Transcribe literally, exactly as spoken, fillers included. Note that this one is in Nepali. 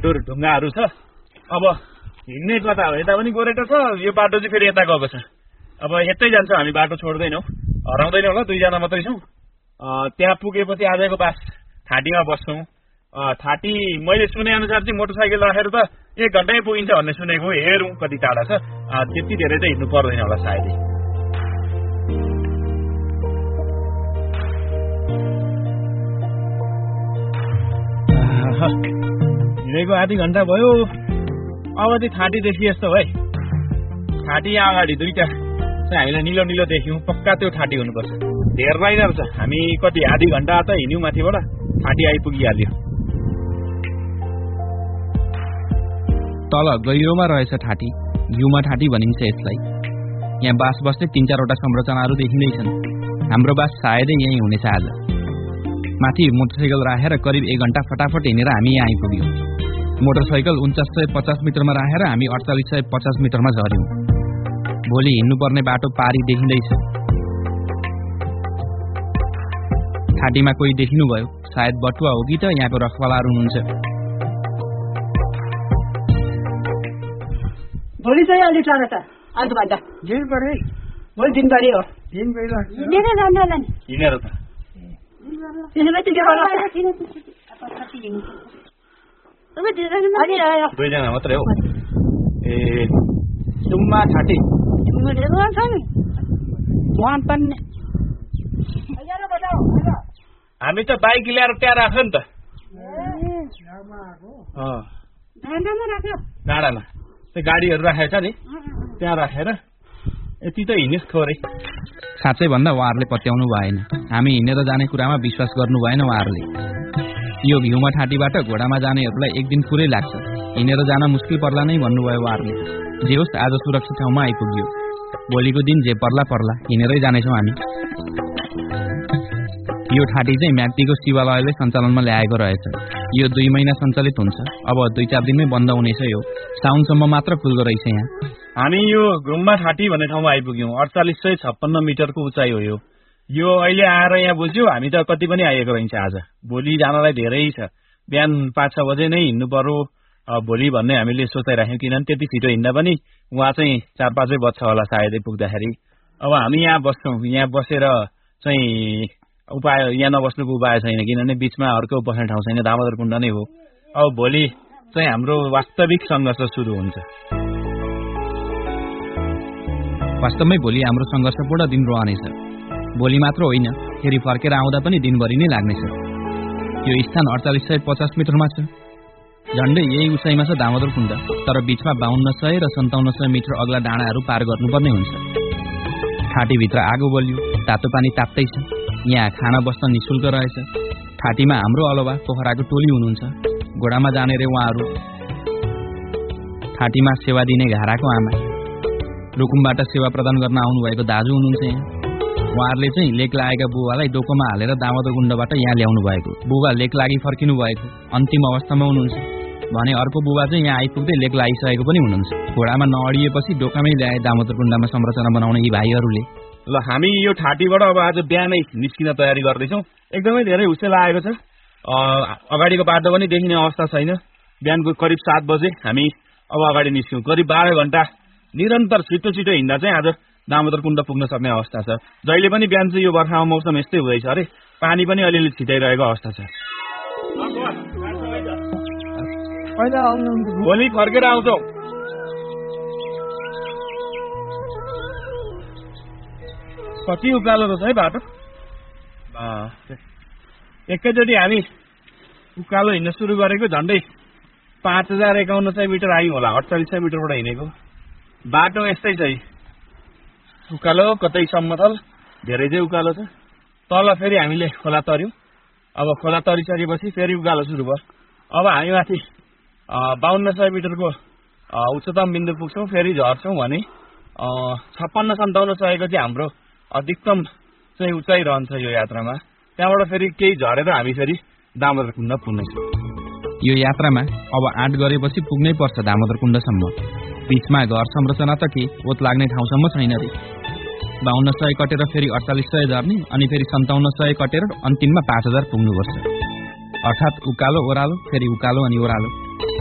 टुर ढुङ्गाहरू छ। अब हिँड्ने कता हो, यता पनि गोरेटो छ, यो बाटो चाहिँ फेरि यता गएको छ। अब यतै जान्छौँ हामी, बाटो छोड्दैनौँ, हराउँदैन होला, दुईजना मात्रै छौँ। त्यहाँ पुगेपछि आजको बास थाँटीमा बस्छौँ। थाँटी मैले सुने अनुसार चाहिँ मोटरसाइकल राखेर त एक घन्टै पुगिन्छ भन्ने सुनेको, हेरौँ कति टाढा छ। त्यति धेरै चाहिँ हिँड्नु पर्दैन होला सायदै। हिँडेको आधी घन्टा भयो, अब चाहिँ थाँटी देखिए जस्तो है। थाँटी यहाँ अगाडि दुईटा चाहिँ हामीलाई निलो निलो देख्यौँ, पक्का त्यो थाँटी हुनुपर्छ। धेर रहेछ, हामी कति आधी घन्टा त हिँड्यौँ माथिबाट, थाँटी आइपुगिहाल्यो। तल गहिरोमा रहेछ थाँटी, घिउमा थाँटी भनिन्छ यसलाई। यहाँ बास बस्ने तीन चारवटा संरचनाहरू देखिँदैछन्। हाम्रो बास सायदै यहीँ हुनेछ आज। माथि मोटरसाइकल राखेर करिब एक घन्टा फटाफट हिँडेर हामी यहाँ आइपुग्यौँ। मोटरसाइकल उन्चास सय पचास मिटरमा राखेर हामी अडचालिस सय पचास मिटरमा झऱ्यौँ। भोलि हिँड्नुपर्ने बाटो पारी देखिँदैछ। थाँटीमा कोही देखिनुभयो, सायद बटुवा हो कि त यहाँको रखवालाहरू हुनुहुन्छ। भोलि चाहिँ अलिक टाढा छ, आजभन्दा दिनभरि भोलि दिनभरि हो। दिनभरि हिँडेर जानु होला नि, हिँडेर त दुईजना मात्रै हो। ए सुम्मा थाँटी हामी त बाइक ल्याएर त्यहाँ राख्यो नि त, डाँडामा त्यो गाडीहरू राखेको छ नि, त्यहाँ राखेर यति त हिँड्नुहोस् थोरै। साँच्चै भन्दा उहाँहरूले पत्याउनु भएन, हामी हिँडेर जाने कुरामा विश्वास गर्नु भएन उहाँहरूले। यो घिउमा ठाँटीबाट घोडामा जानेहरूलाई एक दिन पुरै लाग्छ, हिँडेर जान मुस्किल पर्ला नै भन्नुभयो उहाँहरूले। जे होस् आज सुरक्षित ठाउँमा आइपुग्यो। भोलिको दिन जे पर्ला पर्ला, हिँडेरै जानेछौँ हामी। यो ठाँटी चाहिँ म्याग्दीको शिवालयले सञ्चालनमा ल्याएको रहेछ। यो दुई महिना सञ्चालित हुन्छ, अब दुई चार दिनमै बन्द हुनेछ। यो साउनसम्म मात्र खुल्दो रहेछ यहाँ। हामी यो घुम्मा ठाँटी भन्ने ठाउँमा आइपुग्यौँ। अडचालिस सय छप्पन्न मिटरको उचाइ हो यो। यो अहिले आएर यहाँ बुझ्यो, हामी त कति पनि आइएको रहन्छ आज। भोलि जानलाई धेरै छ, बिहान पाँच छ बजे नै हिँड्नु पर्यो भोलि भन्ने हामीले सोचाइराख्यौँ। किनभने त्यति छिटो हिँड्दा पनि उहाँ चाहिँ चार पाँचै बज्छ होला सायदै पुग्दाखेरि। अब हामी यहाँ बस्छौँ, यहाँ बसेर चाहिँ उपाय, यहाँ नबस्नुको उपाय छैन, किनभने बिचमा अर्को बस्ने ठाउँ छैन, दामोदर कुण्ड नै हो। अब भोलि चाहिँ हाम्रो वास्तविक सङ्घर्ष सुरु हुन्छ। वास्तवमै भोलि हाम्रो सङ्घर्षपूर्ण दिन रहनेछ। भोलि मात्र होइन, फेरि फर्केर आउँदा पनि दिनभरि नै लाग्नेछ। यो स्थान अडचालिस सय पचास मिटरमा छ। झन्डै यही उचाइमा छ दामोदर कुण्ड, तर बिचमा बाहन्न सय र सन्ताउन्न सय मिटर अग्ला डाँडाहरू पार गर्नुपर्ने हुन्छ। ठाँटीभित्र आगो बलियो, तातो पानी ताप्दै छ। यहाँ खाना बस्न निःशुल्क रहेछ। ठाँटीमा हाम्रो अलावा पोखराको टोली हुनुहुन्छ, घोडामा जाने रे उहाँहरू। ठाँटीमा सेवा दिने घाराको आमा, रुकुमबाट सेवा प्रदान गर्न आउनुभएको दाजु हुनुहुन्छ यहाँ। उहाँहरूले चाहिँ लेक लागेका बुबालाई डोकोमा हालेर दामोदर कुण्डबाट यहाँ ल्याउनु भएको। बुबा लेक लागि फर्किनु भएको अन्तिम अवस्थामा हुनुहुन्छ भने अर्को बुबा चाहिँ यहाँ आइपुग्दै लेक लागिसकेको पनि हुनुहुन्छ। घोडामा नअडिएपछि डोकामै ल्याए दामोदर कुण्डमा संरचना बनाउने यी भाइहरूले। ल हामी यो ठाँटीबाट अब आज बिहानै निस्किन तयारी गर्दैछौँ। एकदमै धेरै हुस्से लागेको छ। अगाडिको बाटो पनि देखिने अवस्था छैन। बिहानको करिब सात बजे हामी अब अगाडि निस्क्यौँ। करिब बाह्र घन्टा निरन्तर छिटो छिटो हिँड्दा चाहिँ आज दामोदर कुण्ड पुग्न सक्ने अवस्था छ। जहिले पनि बिहान चाहिँ यो बर्खामा मौसम यस्तै हुँदैछ अरे, पानी पनि अलिअलि छिटाइरहेको अवस्था छ। भोलि फर्केर आउँछौँ। कति उकालो रहेछ है बाटो। एकैचोटि हामी उकालो हिँड्न सुरु गरेको झन्डै पाँच हजार एकाउन्न सय मिटर आयौँ होला। अडचालिस सय मिटरबाट हिँडेको बाटो यस्तै छ। उकालो कतै समतल, धेरै चाहिँ उकालो छ। तल फेरि हामीले खोला तर्यौँ। अब खोला तरिसकेपछि फेरि उकालो सुरु भयो। अब हामी माथि बाहन्न सय मिटरको उच्चतम बिन्दु पुग्छौँ, फेरि झर्छौँ भने छप्पन्न सन्ताउन्न सयको चाहिँ हाम्रो अधिकतम चाहिँ उचाइ रहन्छ यो यात्रामा। त्यहाँबाट फेरि केही झरेर हामी फेरि दामोदर कुण्ड पुग्नेछौँ। यो यात्रामा अब आँट गरेपछि पुग्नै पर्छ दामोदर कुण्डसम्म। बिचमा घर संरचना त के ओत लाग्ने ठाउँसम्म छैन रे। बाहन्न सय कटेर फेरि अडचालिस सय झर्ने, अनि फेरि सन्ताउन्न सय कटेर अन्तिममा पाँच हजार पुग्नुपर्छ। अर्थात् उकालो ओह्रालो फेरि उकालो अनि ओह्रालो।